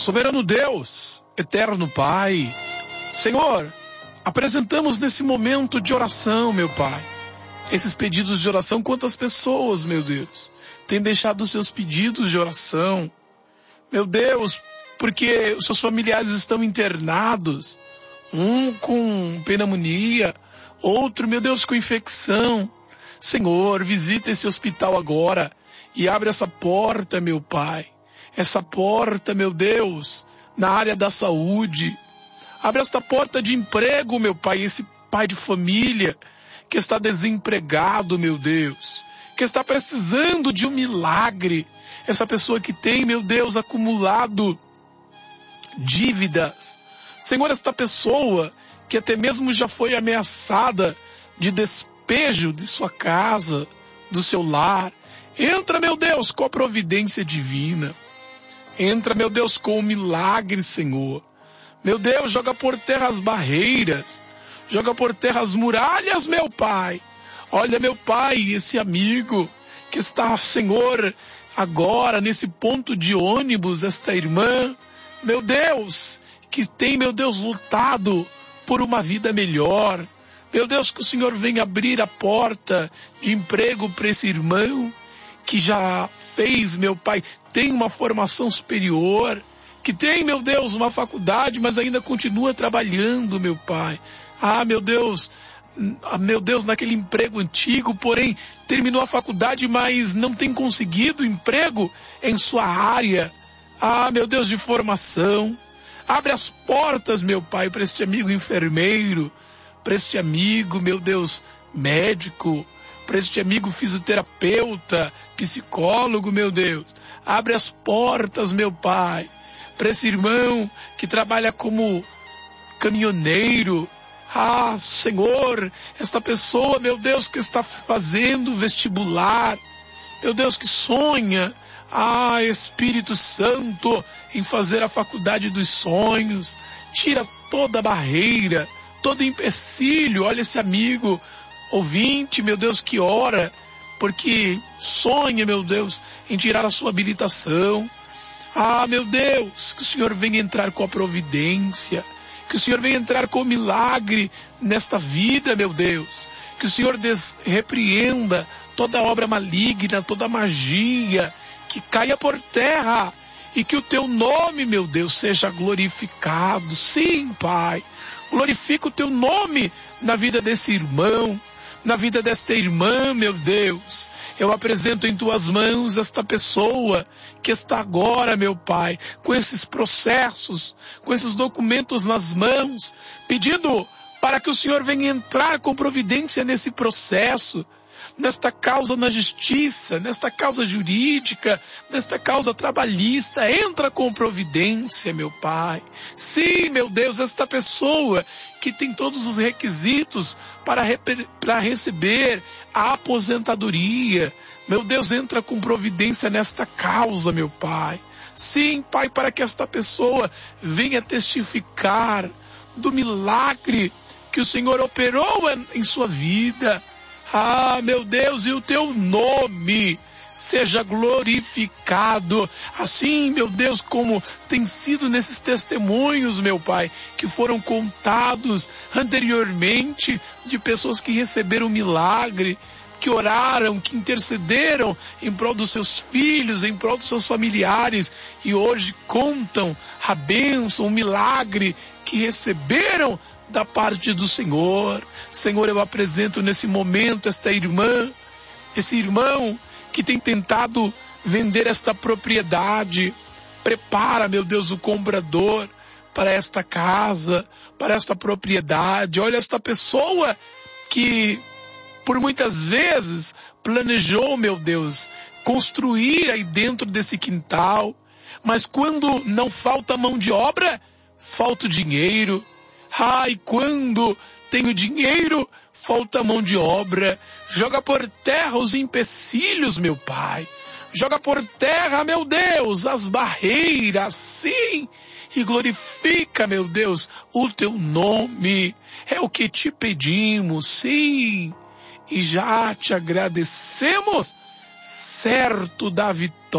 Soberano Deus, eterno Pai, Senhor, apresentamos nesse momento de oração, meu Pai, esses pedidos de oração. Quantas pessoas, meu Deus, têm deixado os seus pedidos de oração, meu Deus, porque os seus familiares estão internados, um com pneumonia, outro, meu Deus, com infecção. Senhor, visita esse hospital agora e abre essa porta, meu Pai, essa porta, meu Deus, na área da saúde. Abre esta porta de emprego, meu Pai, esse pai de família que está desempregado, meu Deus, que está precisando de um milagre. Essa pessoa que tem, meu Deus, acumulado dívidas. Senhor, esta pessoa que até mesmo já foi ameaçada de despejo de sua casa, do seu lar. Entra, meu Deus, com a providência divina. Entra, meu Deus, com o milagre, Senhor. Meu Deus, joga por terra as barreiras. Joga por terra as muralhas, meu Pai. Olha, meu Pai, esse amigo que está, Senhor, agora nesse ponto de ônibus, esta irmã, meu Deus, que tem, meu Deus, lutado por uma vida melhor. Meu Deus, que o Senhor venha abrir a porta de emprego para esse irmão que já fez, meu Pai, tem uma formação superior, que tem, meu Deus, uma faculdade, mas ainda continua trabalhando, meu Pai. Meu Deus, naquele emprego antigo, porém, terminou a faculdade, mas não tem conseguido emprego em sua área. Meu Deus, de formação. Abre as portas, meu Pai, para este amigo enfermeiro, para este amigo, meu Deus, médico, para este amigo fisioterapeuta, psicólogo, meu Deus. Abre as portas, meu Pai, para esse irmão que trabalha como caminhoneiro. Senhor, esta pessoa, meu Deus, que está fazendo vestibular, meu Deus, que sonha, Espírito Santo, em fazer a faculdade dos sonhos. Tira toda barreira, todo empecilho. Olha esse amigo ouvinte, meu Deus, que ora, porque sonha, meu Deus, em tirar a sua habilitação. Meu Deus, que o Senhor venha entrar com a providência, que o Senhor venha entrar com o milagre nesta vida, meu Deus. Que o Senhor repreenda toda obra maligna, toda magia, que caia por terra e que o teu nome, meu Deus, seja glorificado. Sim, Pai, glorifica o teu nome na vida desse irmão, na vida desta irmã, meu Deus. Eu apresento em tuas mãos esta pessoa que está agora, meu Pai, com esses processos, com esses documentos nas mãos, pedindo para que o Senhor venha entrar com providência nesse processo, nesta causa na justiça, nesta causa jurídica, nesta causa trabalhista. Entra com providência, meu Pai. Sim, meu Deus, esta pessoa que tem todos os requisitos para receber a aposentadoria, meu Deus, entra com providência nesta causa, meu Pai. Sim, Pai, para que esta pessoa venha testificar do milagre que o Senhor operou em sua vida. Meu Deus, e o teu nome seja glorificado, assim, meu Deus, como tem sido nesses testemunhos, meu Pai, que foram contados anteriormente de pessoas que receberam milagre, que oraram, que intercederam em prol dos seus filhos, em prol dos seus familiares, e hoje contam a bênção, o milagre que receberam da parte do Senhor. Senhor, eu apresento nesse momento esta irmã, esse irmão que tem tentado vender esta propriedade. Prepara, meu Deus, o comprador para esta casa, para esta propriedade. Olha esta pessoa que por muitas vezes planejou, meu Deus, construir aí dentro desse quintal, mas quando não falta mão de obra, falta o dinheiro. E quando tem o dinheiro, falta mão de obra. Joga por terra os empecilhos, meu Pai. Joga por terra, meu Deus, as barreiras, sim. E glorifica, meu Deus, o teu nome. É o que te pedimos, sim. E já te agradecemos, certo da vitória.